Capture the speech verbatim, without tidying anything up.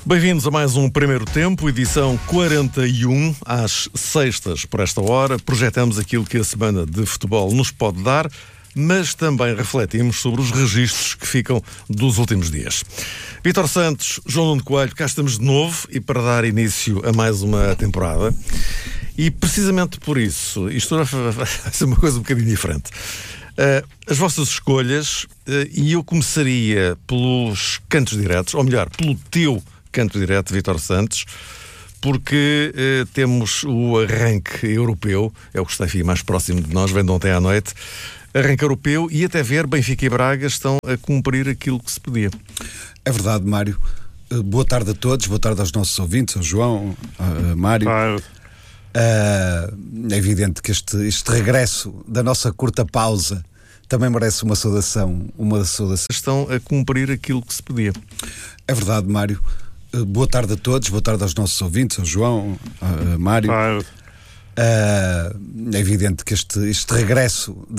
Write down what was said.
Bem-vindos a mais um Primeiro Tempo, edição quarenta e um, às sextas por esta hora. Projetamos aquilo que a semana de futebol nos pode dar, mas também refletimos sobre os registros que ficam dos últimos dias. Vítor Santos, João Nuno Coelho, cá estamos de novo e para dar início a mais uma temporada. E precisamente por isso, isto vai ser uma coisa um bocadinho diferente. Uh, as vossas escolhas, uh, e eu começaria pelos cantos diretos, ou melhor, pelo teu canto direto, Vítor Santos, porque uh, temos o arranque europeu, é o que está, enfim, mais próximo de nós, vem de ontem à noite, arranque europeu, e até ver Benfica e Braga estão a cumprir aquilo que se podia. É verdade, Mário. Uh, boa tarde a todos, boa tarde aos nossos ouvintes, ao João, a, a Mário. Claro. Uh, é evidente que este, este regresso da nossa curta pausa também merece uma saudação, uma saudação. Estão a cumprir aquilo que se podia. É verdade, Mário. Uh, boa tarde a todos, boa tarde aos nossos ouvintes, ao João, a, a Mário. Claro. Uh, é evidente que este, este regresso